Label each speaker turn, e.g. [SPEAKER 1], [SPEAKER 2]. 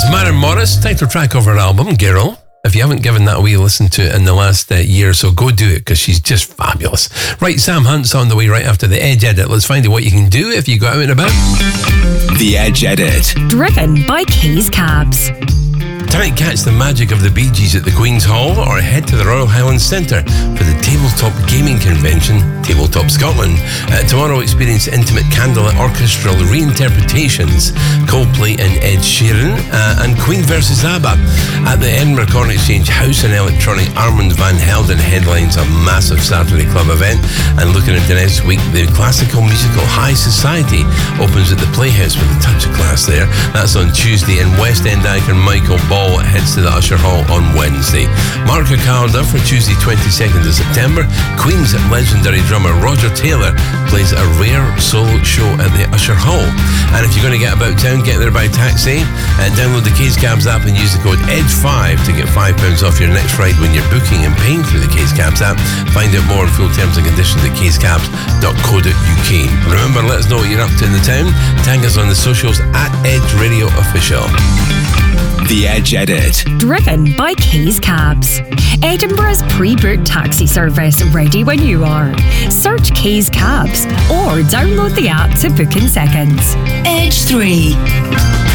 [SPEAKER 1] That's Maren Morris, title track of her album, Girl. If you haven't given that a wee listen to it in the last year or so, go do it because she's just fabulous. Right, Sam Hunt's on the way right after the Edge Edit. Let's find out what you can do if you go out and about.
[SPEAKER 2] The Edge Edit.
[SPEAKER 3] Driven by Keys Cabs.
[SPEAKER 1] Tonight, catch the magic of the Bee Gees at the Queen's Hall or head to the Royal Highlands Centre for the Tabletop Gaming Convention, Tabletop Scotland. Tomorrow, experience intimate candlelit orchestral reinterpretations, Coldplay and Ed Sheeran, and Queen vs ABBA. At the Edinburgh Corn Exchange, House and Electronic, Armand Van Helden headlines a massive Saturday club event. And looking into next week, the classical musical High Society opens at the Playhouse with a touch of class there. That's on Tuesday, and West End icon Michael Ball heads to the Usher Hall on Wednesday. Mark your calendar for Tuesday 22nd of September. Queen's legendary drummer Roger Taylor plays a rare solo show at the Usher Hall. And if you're going to get about town, get there by taxi. Download the Keys Cabs app and use the code EDGE5 to get £5 off your next ride when you're booking and paying through the Keys Cabs app. Find out more on full terms and conditions at keyscabs.co.uk. Remember, let us know what you're up to in the town. Tag us on the socials at Edge Radio Official.
[SPEAKER 2] The Edge Edit.
[SPEAKER 3] Driven by Keys Cabs. Edinburgh's pre-booked taxi service, ready when you are. Search Keys Cabs or download the app to book in seconds.
[SPEAKER 4] Edge 3.